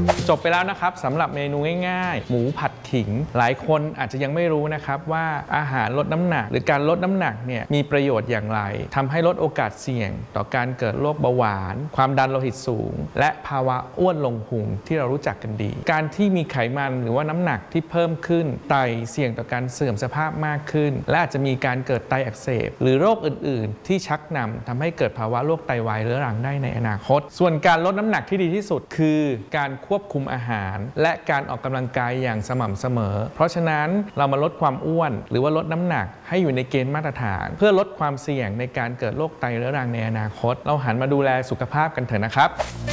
จบไปแล้วนะครับสำหรับเมนูง่ายๆหมูผัดขิงหลายคนอาจจะยังไม่รู้นะครับว่าอาหารลดน้ำหนักหรือการลดน้ำหนักเนี่ยมีประโยชน์อย่างไรทำให้ลดโอกาสเสี่ยงต่อการเกิดโรคเบาหวานความดันโลหิตสูงและภาวะอ้วนลงพุงที่เรารู้จักกันดีการที่มีไขมันหรือว่าน้ำหนักที่เพิ่มขึ้นไตเสี่ยงต่อการเสื่อมสภาพมากขึ้นและอาจจะมีการเกิดไตอักเสบหรือโรคอื่นๆที่ชักนำทำให้เกิดภาวะโรคไตวายเรื้อรังได้ในอนาคตส่วนการลดน้ำหนักที่ดีที่สุดคือการควบคุมอาหารและการออกกำลังกายอย่างสม่ำเสมอเพราะฉะนั้นเรามาลดความอ้วนหรือว่าลดน้ำหนักให้อยู่ในเกณฑ์มาตรฐานเพื่อลดความเสี่ยงในการเกิดโรคไตเรื้อรังในอนาคตเราหันมาดูแลสุขภาพกันเถอะนะครับ